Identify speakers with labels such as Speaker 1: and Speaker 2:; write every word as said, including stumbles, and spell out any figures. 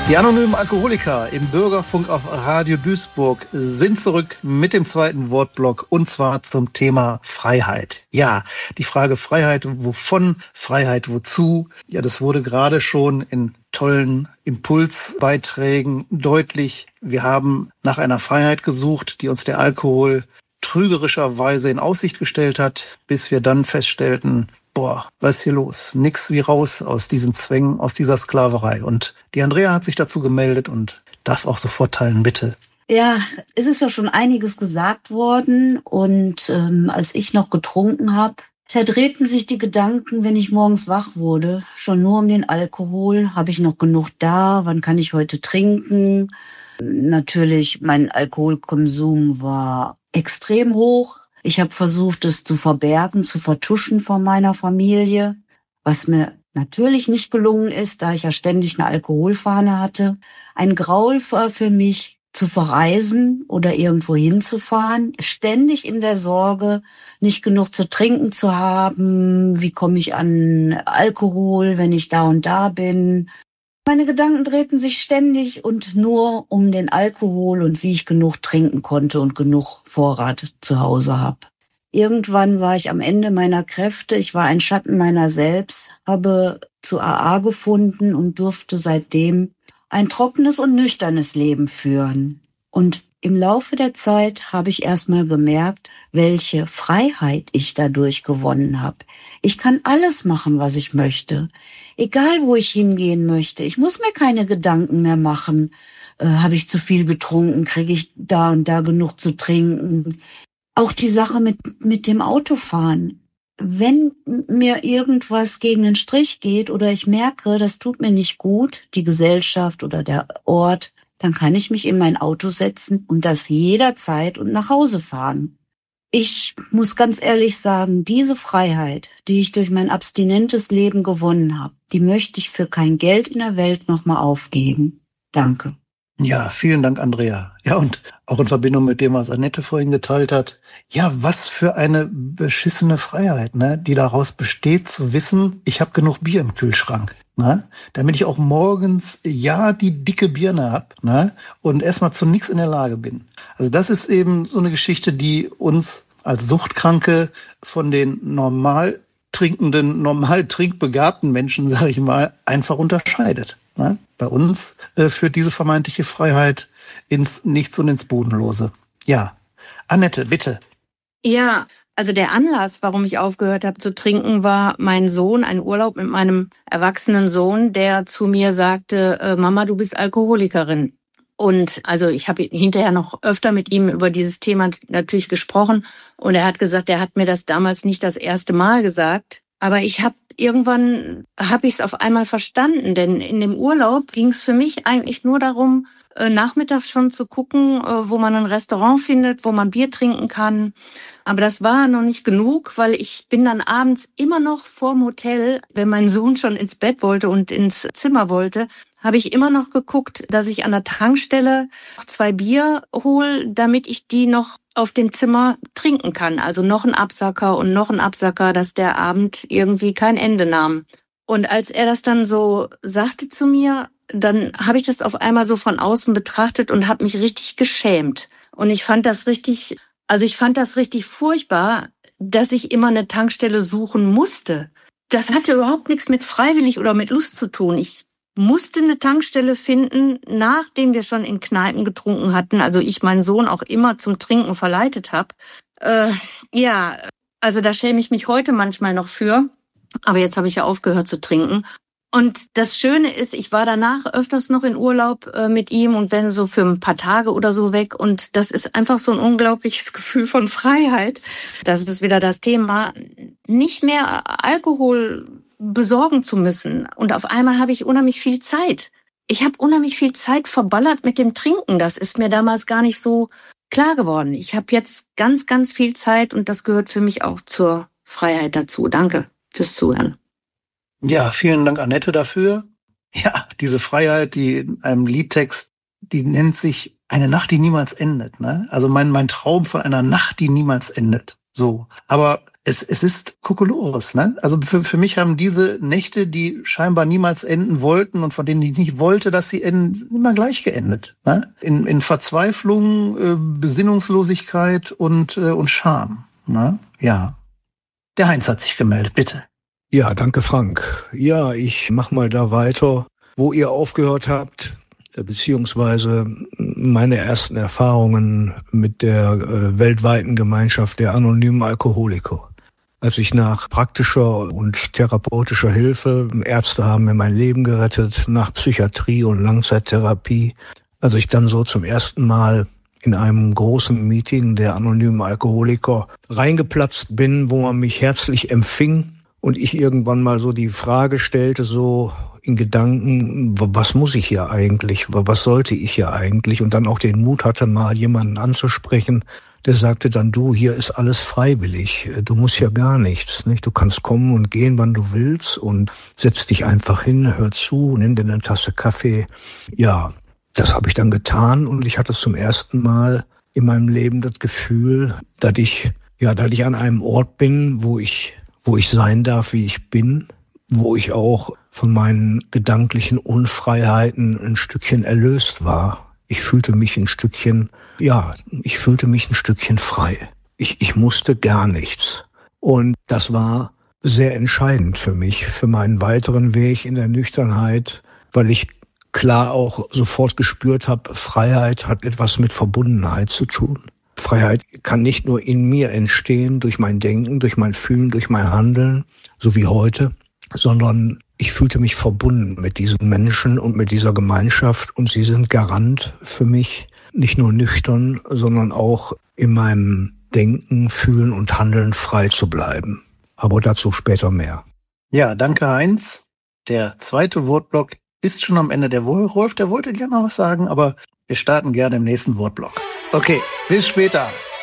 Speaker 1: Die anonymen Alkoholiker im Bürgerfunk auf Radio Duisburg sind zurück mit dem zweiten Wortblock und zwar zum Thema Freiheit. Ja, die Frage Freiheit, wovon, Freiheit, wozu? Ja, das wurde gerade schon in tollen Impulsbeiträgen deutlich. Wir haben nach einer Freiheit gesucht, die uns der Alkohol trügerischerweise in Aussicht gestellt hat, bis wir dann feststellten, boah, was ist hier los? Nix wie raus aus diesen Zwängen, aus dieser Sklaverei. Und die Andrea hat sich dazu gemeldet und darf auch sofort teilen, bitte.
Speaker 2: Ja, es ist ja schon einiges gesagt worden und ähm, als ich noch getrunken habe, da drehten sich die Gedanken, wenn ich morgens wach wurde, schon nur um den Alkohol. Habe ich noch genug da? Wann kann ich heute trinken? Natürlich, mein Alkoholkonsum war extrem hoch. Ich habe versucht, es zu verbergen, zu vertuschen vor meiner Familie, was mir natürlich nicht gelungen ist, da ich ja ständig eine Alkoholfahne hatte. Ein Graul war für mich, zu verreisen oder irgendwo hinzufahren, ständig in der Sorge, nicht genug zu trinken zu haben. Wie komme ich an Alkohol, wenn ich da und da bin? Meine Gedanken drehten sich ständig und nur um den Alkohol und wie ich genug trinken konnte und genug Vorrat zu Hause habe. Irgendwann war ich am Ende meiner Kräfte, ich war ein Schatten meiner selbst, habe zu A A gefunden und durfte seitdem ein trockenes und nüchternes Leben führen. Und im Laufe der Zeit habe ich erstmal gemerkt, welche Freiheit ich dadurch gewonnen habe. Ich kann alles machen, was ich möchte. Egal, wo ich hingehen möchte. Ich muss mir keine Gedanken mehr machen. Äh, habe ich zu viel getrunken? Kriege ich da und da genug zu trinken? Auch die Sache mit, mit dem Autofahren. Wenn mir irgendwas gegen den Strich geht oder ich merke, das tut mir nicht gut, die Gesellschaft oder der Ort, dann kann ich mich in mein Auto setzen und das jederzeit und nach Hause fahren. Ich muss ganz ehrlich sagen, diese Freiheit, die ich durch mein abstinentes Leben gewonnen habe, die möchte ich für kein Geld in der Welt nochmal aufgeben. Danke.
Speaker 1: Ja, vielen Dank, Andrea. Ja, und auch in Verbindung mit dem, was Annette vorhin geteilt hat. Ja, was für eine beschissene Freiheit, ne, die daraus besteht, zu wissen, ich habe genug Bier im Kühlschrank, ne, damit ich auch morgens ja die dicke Birne hab, ne, und erstmal zu nichts in der Lage bin. Also das ist eben so eine Geschichte, die uns als Suchtkranke von den normal trinkenden, normal trinkbegabten Menschen, sage ich mal, einfach unterscheidet. Ne? Bei uns äh, führt diese vermeintliche Freiheit ins Nichts und ins Bodenlose. Ja, Annette, bitte.
Speaker 3: Ja, also der Anlass, warum ich aufgehört habe zu trinken, war mein Sohn, ein Urlaub mit meinem erwachsenen Sohn, der zu mir sagte, äh, Mama, du bist Alkoholikerin. Und also ich habe hinterher noch öfter mit ihm über dieses Thema natürlich gesprochen und er hat gesagt, er hat mir das damals nicht das erste Mal gesagt, aber ich habe irgendwann habe ich es auf einmal verstanden, denn in dem Urlaub ging es für mich eigentlich nur darum, äh, nachmittags schon zu gucken, äh, wo man ein Restaurant findet, wo man Bier trinken kann. Aber das war noch nicht genug, weil ich bin dann abends immer noch vorm Hotel, wenn mein Sohn schon ins Bett wollte und ins Zimmer wollte, habe ich immer noch geguckt, dass ich an der Tankstelle zwei Bier hole, damit ich die noch auf dem Zimmer trinken kann. Also noch ein Absacker und noch ein Absacker, dass der Abend irgendwie kein Ende nahm. Und als er das dann so sagte zu mir, dann habe ich das auf einmal so von außen betrachtet und habe mich richtig geschämt. Und ich fand das richtig, also ich fand das richtig furchtbar, dass ich immer eine Tankstelle suchen musste. Das hatte überhaupt nichts mit freiwillig oder mit Lust zu tun. Ich musste eine Tankstelle finden, nachdem wir schon in Kneipen getrunken hatten, also ich meinen Sohn auch immer zum Trinken verleitet habe. Äh, ja, also da schäme ich mich heute manchmal noch für, aber jetzt habe ich ja aufgehört zu trinken. Und das Schöne ist, ich war danach öfters noch in Urlaub äh, mit ihm und bin so für ein paar Tage oder so weg und das ist einfach so ein unglaubliches Gefühl von Freiheit. Das ist wieder das Thema, nicht mehr Alkohol besorgen zu müssen. Und auf einmal habe ich unheimlich viel Zeit. Ich habe unheimlich viel Zeit verballert mit dem Trinken. Das ist mir damals gar nicht so klar geworden. Ich habe jetzt ganz, ganz viel Zeit und das gehört für mich auch zur Freiheit dazu. Danke fürs Zuhören.
Speaker 1: Ja, vielen Dank, Annette, dafür. Ja, diese Freiheit, die in einem Liedtext, die nennt sich Eine Nacht, die niemals endet. Ne? Also mein, mein Traum von einer Nacht, die niemals endet. So. Aber es, es ist Kokolores, ne? Also für, für mich haben diese Nächte, die scheinbar niemals enden wollten und von denen ich nicht wollte, dass sie enden, immer gleich geendet, ne? In, in Verzweiflung, äh, Besinnungslosigkeit und, äh, und Scham, ne? Ja. Der Heinz hat sich gemeldet, bitte.
Speaker 4: Ja, danke Frank. Ja, ich mach mal da weiter, wo ihr aufgehört habt, beziehungsweise meine ersten Erfahrungen mit der äh, weltweiten Gemeinschaft der anonymen Alkoholiker. Als ich nach praktischer und therapeutischer Hilfe, Ärzte haben mir mein Leben gerettet, nach Psychiatrie und Langzeittherapie, als ich dann so zum ersten Mal in einem großen Meeting der anonymen Alkoholiker reingeplatzt bin, wo man mich herzlich empfing und ich irgendwann mal so die Frage stellte, so in Gedanken, was muss ich hier eigentlich, was sollte ich hier eigentlich, und dann auch den Mut hatte, mal jemanden anzusprechen, der sagte dann, du, hier ist alles freiwillig, du musst ja gar nichts, nicht? Du kannst kommen und gehen, wann du willst, und setz dich einfach hin, hör zu, nimm dir eine Tasse Kaffee. Ja, das habe ich dann getan, und ich hatte zum ersten Mal in meinem Leben das Gefühl, dass ich, ja, dass ich an einem Ort bin, wo ich, wo ich sein darf, wie ich bin, wo ich auch von meinen gedanklichen Unfreiheiten ein Stückchen erlöst war. Ich fühlte mich ein Stückchen, ja, ich fühlte mich ein Stückchen frei. Ich, ich musste gar nichts. Und das war sehr entscheidend für mich, für meinen weiteren Weg in der Nüchternheit, weil ich klar auch sofort gespürt habe, Freiheit hat etwas mit Verbundenheit zu tun. Freiheit kann nicht nur in mir entstehen, durch mein Denken, durch mein Fühlen, durch mein Handeln, so wie heute, sondern ich fühlte mich verbunden mit diesen Menschen und mit dieser Gemeinschaft, und sie sind Garant für mich, nicht nur nüchtern, sondern auch in meinem Denken, Fühlen und Handeln frei zu bleiben. Aber dazu später mehr.
Speaker 1: Ja, danke Heinz. Der zweite Wortblock ist schon am Ende. Der Rolf, der wollte gerne noch was sagen, aber wir starten gerne im nächsten Wortblock. Okay, bis später.